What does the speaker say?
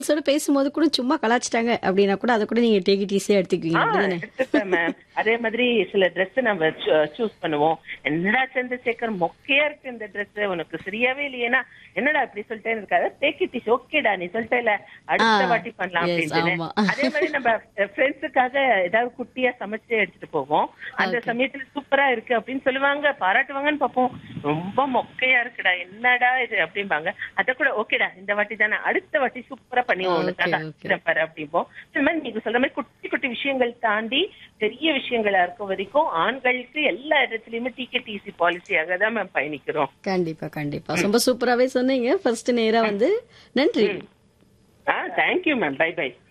ஃப்ரெண்ட்ஸோட பேசும்போது கூட சும்மா கலாய்ச்சிட்டாங்க அப்படின்னா கூட அதை கூட நீங்க டேக் இட் ஈஸியா எடுத்துக்குவீங்க அப்படிதானே? எடுத்துப்பேன் மேம். அதே மாதிரி சில Dress நம்ம சூஸ் பண்ணுவோம். என்னடா சந்திரசேகர் மொக்கையா இருக்கு இந்த Dress, உனக்கு சரியாவே இல்லையேனா என்னடா இப்படி சொல்லிட்டே இருக்காது, டேக் இட் இஸ் ஓகேடா, நீ சொல்லிட்டேல அடுத்த வாட்டி பண்ணலாம் எஸ், அப்படின்னு. ஆமா. அதே மாதிரி நம்ம ஃப்ரெண்ட்ஸுக்காக ஏதாவது குட்டியா சமைச்சு எடுத்துட்டு போவோம். அந்த Okay. சமயத்துல சூப்பரா இருக்கு அப்படின்னு சொல்லுவாங்க, பாராட்டுவாங்கன்னு பார்ப்போம். ரொம்ப மொக்கையா இருக்குடா, என்னடா இது அப்படிம்பாங்க. அத கூட ஓகேடா இந்த வாட்டி தானே, அடுத்த வாட்டி சூப்பரா பண்ணிவோம் உனக்காக Okay. பாரு அப்படிம்போம். இந்த மாதிரி நீங்க சொல்ற மாதிரி குட்டி குட்டி விஷயங்கள் தாண்டி பெரிய விஷயங்களா இருக்க வரைக்கும் ஆண்களுக்கு எல்லா இடத்துலயுமே டிகேடிசி பாலிசியாக தான் மேம் பயணிக்கிறோம். கண்டிப்பா கண்டிப்பா ரொம்ப சூப்பராவே சொன்னீங்க. ஃபர்ஸ்ட் நேரா வந்து நன்றி. Thank you ma'am. By by.